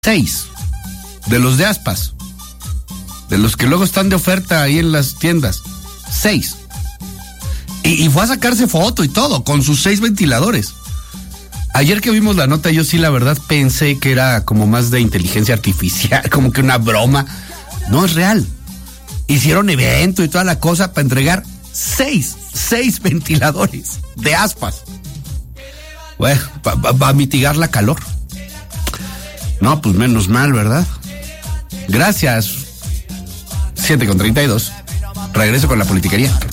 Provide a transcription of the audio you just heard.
6 de los de aspas, de los que luego están de oferta ahí en las tiendas. 6. Y fue a sacarse foto y todo, con sus 6 ventiladores. Ayer que vimos la nota, yo sí, la verdad, pensé que era como más de inteligencia artificial, como que una broma. No, es real. Hicieron evento y toda la cosa para entregar 6 ventiladores de aspas. Bueno, para mitigar la calor. No, pues menos mal, ¿verdad? Gracias. 7:32. Regreso con la politiquería.